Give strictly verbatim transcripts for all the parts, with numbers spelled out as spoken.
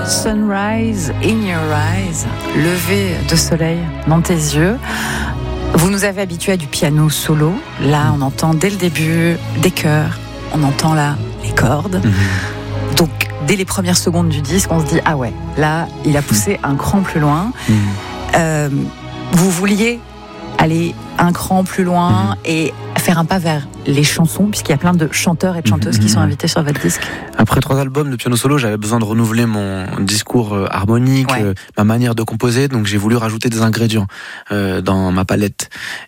Sunrise in your eyes, lever de soleil dans tes yeux. Vous nous avez habitués à du piano solo. Là, on entend dès le début des chœurs, on entend là les cordes. Mmh. Donc, dès les premières secondes du disque, on se dit ah ouais, là, il a poussé un cran plus loin. Mmh. Euh, vous vouliez aller un cran plus loin mmh. et faire un pas vers les chansons, puisqu'il y a plein de chanteurs et de chanteuses mmh. qui sont invités sur votre disque. Après trois albums de piano solo, j'avais besoin de renouveler mon discours euh, harmonique, ouais. euh, ma manière de composer, donc j'ai voulu rajouter des ingrédients euh, dans ma palette.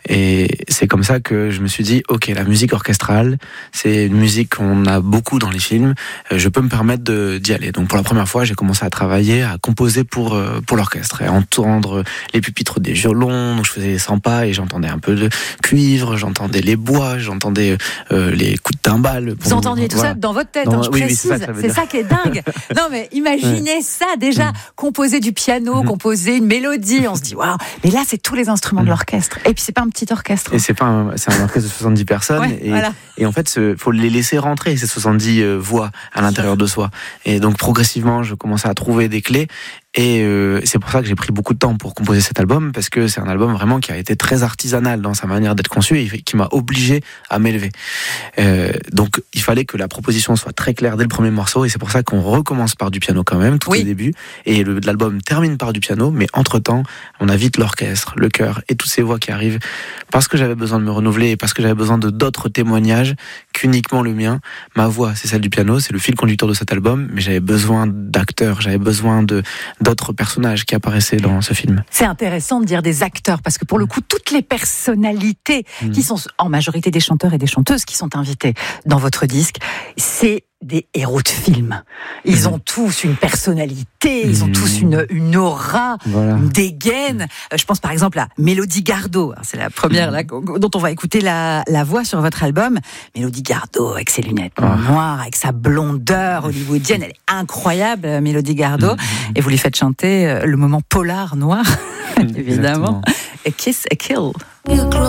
Et c'est comme ça que je me suis dit, ok, la musique orchestrale, c'est une musique qu'on a beaucoup dans les films, euh, je peux me permettre de, d'y aller. Donc pour la première fois, j'ai commencé à travailler, à composer pour, euh, pour l'orchestre, et à entendre les pupitres des violons, donc je faisais cent pas et j'entendais un peu de cuivre, j'entendais les bois, j'entendais euh, les coups de timbales. Vous entendiez tout voilà. ça dans votre tête, dans, hein, je oui, précise. Oui, c'est ça, ça, c'est ça qui est dingue. Non, mais imaginez ouais. ça déjà, mmh. composer du piano, mmh. composer une mélodie. On se dit waouh. Mais là, c'est tous les instruments mmh. de l'orchestre. Et puis c'est pas un petit orchestre. Et c'est pas, un, c'est un orchestre de soixante-dix personnes. Ouais, et, voilà. et en fait, il faut les laisser rentrer ces soixante-dix euh, voix à l'intérieur de soi. Et donc progressivement, je commençais à trouver des clés. Et euh, c'est pour ça que j'ai pris beaucoup de temps pour composer cet album, parce que c'est un album vraiment qui a été très artisanal dans sa manière d'être conçu et qui m'a obligé à m'élever. Euh, donc il fallait que la proposition soit très claire dès le premier morceau, et c'est pour ça qu'on recommence par du piano quand même, tout oui. au début, et le, l'album termine par du piano, mais entre-temps, on a vite l'orchestre, le chœur et toutes ces voix qui arrivent, parce que j'avais besoin de me renouveler et parce que j'avais besoin de d'autres témoignages qu'uniquement le mien. Ma voix, c'est celle du piano, c'est le fil conducteur de cet album, mais j'avais besoin d'acteurs, j'avais besoin de d'autres personnages qui apparaissaient dans ce film. C'est intéressant de dire des acteurs, parce que pour le coup, toutes les personnalités mmh. qui sont en majorité des chanteurs et des chanteuses qui sont invités dans votre disque, c'est des héros de film. Ils mmh. ont tous une personnalité, ils ont mmh. tous une, une aura, voilà. une dégaine. Je pense par exemple à Mélodie Gardot. C'est la première mmh. là, dont on va écouter la, la voix sur votre album. Mélodie Gardot avec ses lunettes oh. noires, avec sa blondeur hollywoodienne. Elle est incroyable, Mélodie Gardot. Mmh. Et vous lui faites chanter le moment polar noir, évidemment. A Kiss, a Kill.